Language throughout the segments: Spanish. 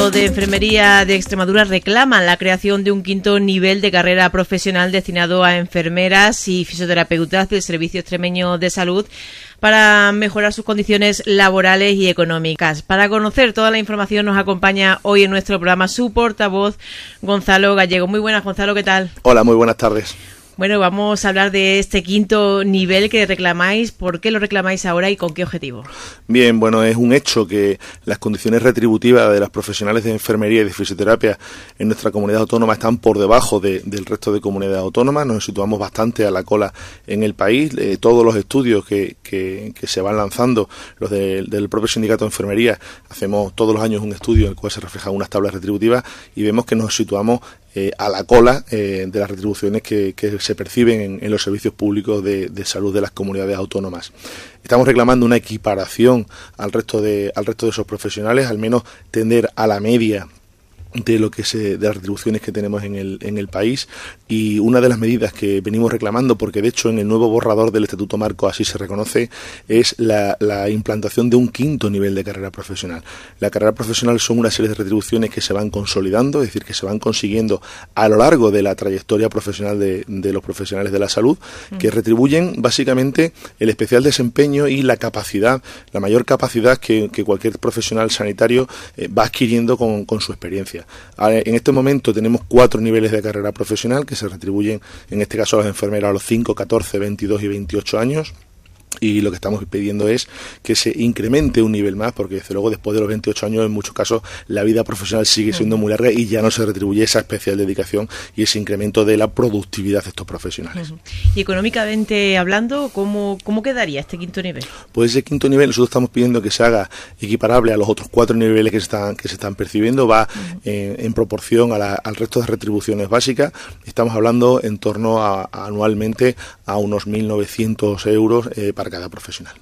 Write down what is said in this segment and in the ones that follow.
De Enfermería de Extremadura reclaman la creación de un quinto nivel de carrera profesional destinado a enfermeras y fisioterapeutas del Servicio Extremeño de Salud para mejorar sus condiciones laborales y económicas. Para conocer toda la información nos acompaña hoy en nuestro programa su portavoz, Gonzalo Gallego. Muy buenas, Gonzalo, ¿qué tal? Hola, muy buenas tardes. Bueno, vamos a hablar de este quinto nivel que reclamáis. ¿Por qué lo reclamáis ahora y con qué objetivo? Bien, bueno, es un hecho que las condiciones retributivas de las profesionales de enfermería y de fisioterapia en nuestra comunidad autónoma están por debajo del resto de comunidades autónomas. Nos situamos bastante a la cola en el país. Todos los estudios que se van lanzando, los del propio sindicato de enfermería, hacemos todos los años un estudio en el cual se reflejan unas tablas retributivas y vemos que nos situamos a la cola de las retribuciones que se perciben en los servicios públicos de salud de las comunidades autónomas. Estamos reclamando una equiparación al resto de esos profesionales, al menos tender a la media de las retribuciones que tenemos en el país, y una de las medidas que venimos reclamando, porque de hecho en el nuevo borrador del Estatuto Marco así se reconoce, es la implantación de un quinto nivel de carrera profesional. La carrera profesional son una serie de retribuciones que se van consolidando, es decir, que se van consiguiendo a lo largo de la trayectoria profesional de los profesionales de la salud, que retribuyen básicamente el especial desempeño y la capacidad, la mayor capacidad que cualquier profesional sanitario va adquiriendo con su experiencia. En este momento tenemos 4 niveles de carrera profesional que se retribuyen, en este caso a las enfermeras, a los 5, 14, 22 y 28 años. Y lo que estamos pidiendo es que se incremente un nivel más, porque desde luego después de los 28 años en muchos casos la vida profesional sigue siendo muy larga y ya no se retribuye esa especial dedicación y ese incremento de la productividad de estos profesionales. Y económicamente hablando, ¿cómo quedaría este quinto nivel? Pues ese quinto nivel nosotros estamos pidiendo que se haga equiparable a los otros 4 niveles que se están percibiendo, va en proporción al resto de retribuciones básicas. Estamos hablando en torno anualmente a unos 1.900 euros para cada profesional.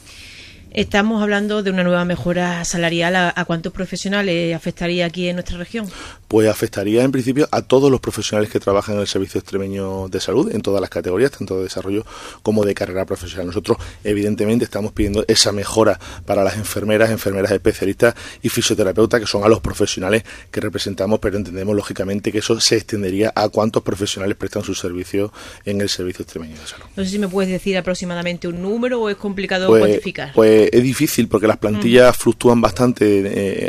Estamos hablando de una nueva mejora salarial. ¿A cuántos profesionales afectaría aquí en nuestra región? Pues afectaría en principio a todos los profesionales que trabajan en el Servicio Extremeño de Salud, en todas las categorías, tanto de desarrollo como de carrera profesional. Nosotros evidentemente estamos pidiendo esa mejora para las enfermeras especialistas y fisioterapeutas, que son a los profesionales que representamos, pero entendemos lógicamente que eso se extendería a cuántos profesionales prestan su servicio en el Servicio Extremeño de Salud. No sé si me puedes decir aproximadamente un número o es complicado cuantificar. Pues es difícil porque las plantillas fluctúan bastante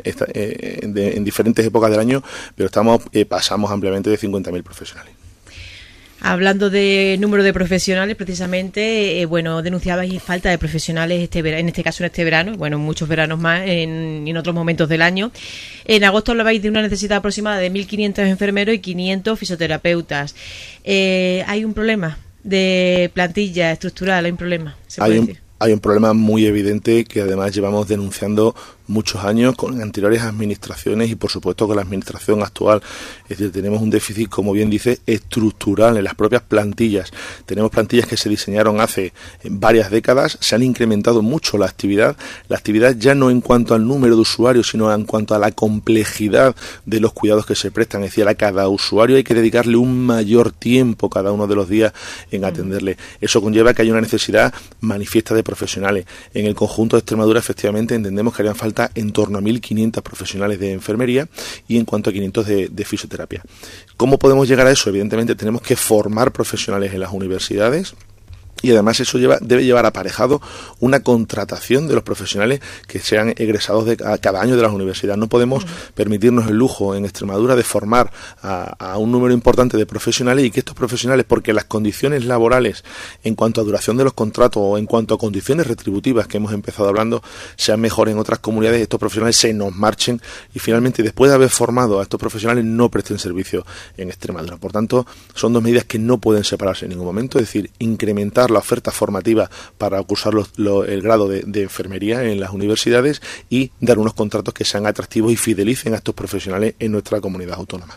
en diferentes épocas del año, pero pasamos ampliamente de 50.000 profesionales. Hablando de número de profesionales, precisamente, denunciabais falta de profesionales en este verano, muchos veranos más, en otros momentos del año. En agosto hablabais de una necesidad aproximada de 1.500 enfermeros y 500 fisioterapeutas. ¿Hay un problema de plantilla estructural? ¿Hay un problema? Hay un problema muy evidente que además llevamos denunciando muchos años con anteriores administraciones y por supuesto con la administración actual. Es decir, tenemos un déficit, como bien dice, estructural en las propias plantillas. Tenemos plantillas que se diseñaron hace varias décadas, se han incrementado mucho la actividad ya no en cuanto al número de usuarios, sino en cuanto a la complejidad de los cuidados que se prestan. Es decir, a cada usuario hay que dedicarle un mayor tiempo cada uno de los días en atenderle. Eso conlleva que haya una necesidad manifiesta de profesionales. En el conjunto de Extremadura, efectivamente, entendemos que harían falta en torno a 1.500 profesionales de enfermería y en cuanto a 500 de fisioterapia. ¿Cómo podemos llegar a eso? Evidentemente tenemos que formar profesionales en las universidades. Y además eso debe llevar aparejado una contratación de los profesionales que sean egresados cada año de las universidades. No podemos permitirnos el lujo en Extremadura de formar a un número importante de profesionales y que estos profesionales, porque las condiciones laborales en cuanto a duración de los contratos o en cuanto a condiciones retributivas que hemos empezado hablando sean mejores en otras comunidades, estos profesionales se nos marchen y finalmente, después de haber formado a estos profesionales, no presten servicio en Extremadura. Por tanto, son 2 medidas que no pueden separarse en ningún momento, es decir, incrementar la oferta formativa para cursar el grado de enfermería en las universidades y dar unos contratos que sean atractivos y fidelicen a estos profesionales en nuestra comunidad autónoma.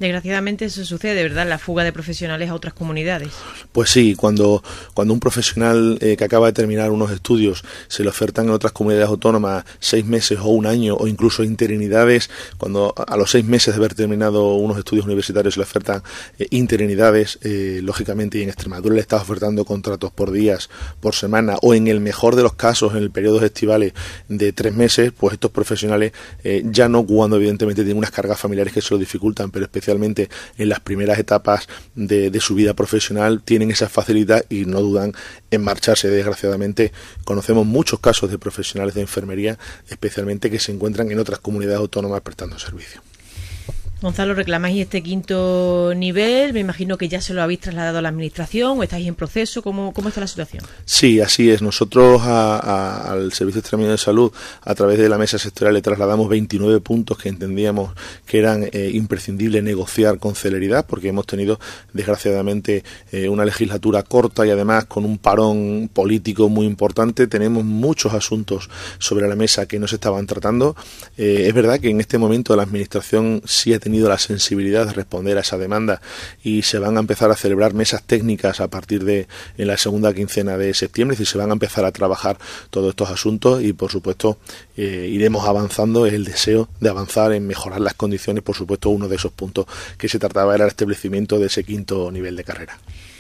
Desgraciadamente eso sucede, ¿verdad? La fuga de profesionales a otras comunidades. Pues sí, cuando un profesional que acaba de terminar unos estudios se le ofertan en otras comunidades autónomas 6 meses o 1 año o incluso interinidades, cuando a los 6 meses de haber terminado unos estudios universitarios se le ofertan interinidades, lógicamente, y en Extremadura le está ofertando contratos por días, por semana o en el mejor de los casos en el periodo estivales de 3 meses, pues estos profesionales ya no, cuando evidentemente tienen unas cargas familiares que se lo dificultan, pero especialmente en las primeras etapas de su vida profesional tienen esa facilidad y no dudan en marcharse. Desgraciadamente conocemos muchos casos de profesionales de enfermería, especialmente que se encuentran en otras comunidades autónomas prestando servicio. Gonzalo, reclamáis este 5º nivel, me imagino que ya se lo habéis trasladado a la Administración o estáis en proceso, ¿cómo está la situación? Sí, así es. Nosotros al Servicio Extremeño de Salud, a través de la mesa sectorial, le trasladamos 29 puntos que entendíamos que eran imprescindibles negociar con celeridad, porque hemos tenido, desgraciadamente, una legislatura corta y además con un parón político muy importante. Tenemos muchos asuntos sobre la mesa que no se estaban tratando. Es verdad que en este momento la Administración sí ha tenido la sensibilidad de responder a esa demanda y se van a empezar a celebrar mesas técnicas a partir de en la segunda quincena de septiembre, es decir, se van a empezar a trabajar todos estos asuntos y por supuesto iremos avanzando. Es el deseo de avanzar en mejorar las condiciones. Por supuesto, uno de esos puntos que se trataba era el establecimiento de ese 5º nivel de carrera.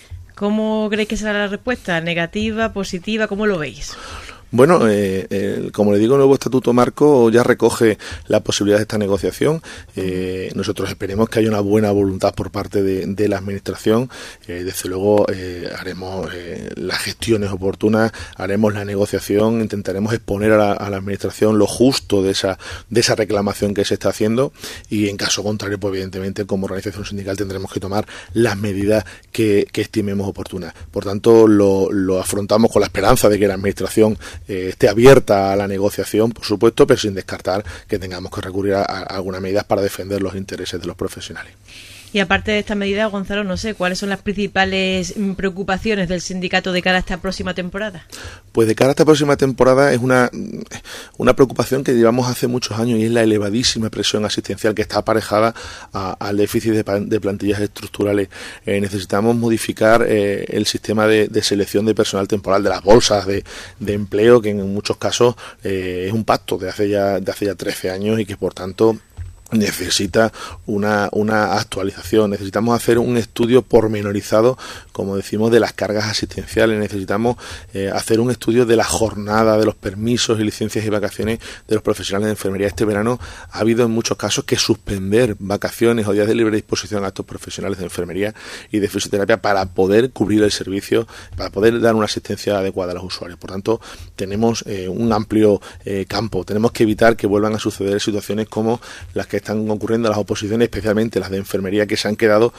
¿Cómo creéis que será la respuesta? ¿Negativa, positiva? ¿Cómo lo veis? Bueno, como le digo, el nuevo Estatuto Marco ya recoge la posibilidad de esta negociación. Nosotros esperemos que haya una buena voluntad por parte de la Administración. Desde luego haremos las gestiones oportunas, haremos la negociación, intentaremos exponer a la Administración lo justo de esa reclamación que se está haciendo y en caso contrario, pues evidentemente como organización sindical tendremos que tomar las medidas que estimemos oportunas. Por tanto, lo afrontamos con la esperanza de que la Administración esté abierta a la negociación, por supuesto, pero sin descartar que tengamos que recurrir a algunas medidas para defender los intereses de los profesionales. Y aparte de estas medidas, Gonzalo, no sé, ¿cuáles son las principales preocupaciones del sindicato de cara a esta próxima temporada? Pues de cara a esta próxima temporada es una preocupación que llevamos hace muchos años y es la elevadísima presión asistencial que está aparejada al déficit de plantillas estructurales. Necesitamos modificar el sistema de selección de personal temporal, de las bolsas de empleo, que en muchos casos es un pacto de hace ya 13 años y que por tanto necesita una actualización. Necesitamos hacer un estudio pormenorizado, como decimos, de las cargas asistenciales. Necesitamos hacer un estudio de la jornada, de los permisos y licencias y vacaciones de los profesionales de enfermería. Este verano ha habido en muchos casos que suspender vacaciones o días de libre disposición a estos profesionales de enfermería y de fisioterapia para poder cubrir el servicio, para poder dar una asistencia adecuada a los usuarios. Por tanto, tenemos un amplio campo. Tenemos que evitar que vuelvan a suceder situaciones como las que están ocurriendo en las oposiciones, especialmente las de enfermería, que se han quedado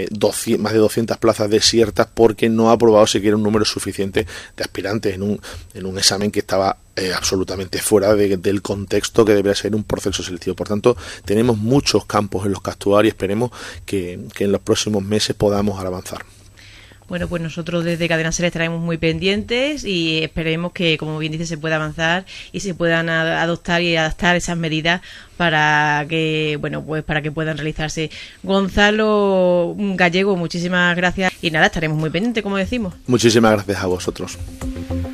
más de 200 plazas desiertas porque no ha aprobado siquiera un número suficiente de aspirantes en un examen que estaba absolutamente fuera del contexto que debería ser un proceso selectivo. Por tanto, tenemos muchos campos en los que actuar y esperemos que en los próximos meses podamos avanzar. Bueno, pues nosotros desde Cadena SER estaremos muy pendientes y esperemos que, como bien dice, se pueda avanzar y se puedan adoptar y adaptar esas medidas para que, para que puedan realizarse. Gonzalo Gallego, muchísimas gracias y nada, estaremos muy pendientes, como decimos. Muchísimas gracias a vosotros.